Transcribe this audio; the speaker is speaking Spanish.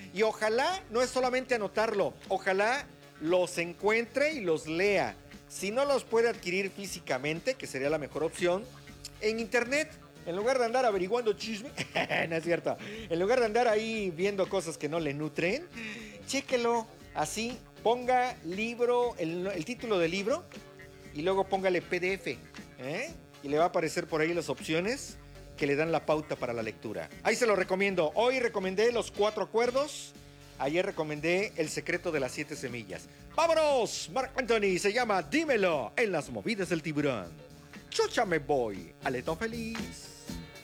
Y ojalá, no es solamente anotarlo, ojalá los encuentre y los lea. Si no los puede adquirir físicamente, que sería la mejor opción, en internet. En lugar de andar averiguando chisme, no es cierto. En lugar de andar ahí viendo cosas que no le nutren, chéquelo así. Ponga libro, el título del libro y luego póngale PDF. ¿eh? Y le va a aparecer por ahí las opciones que le dan la pauta para la lectura. Ahí se lo recomiendo. Hoy recomendé Los Cuatro Acuerdos. Ayer recomendé El Secreto de las Siete Semillas. ¡Vámonos! Marc Anthony se llama Dímelo en las movidas del tiburón. Chucha me voy. Aletón feliz.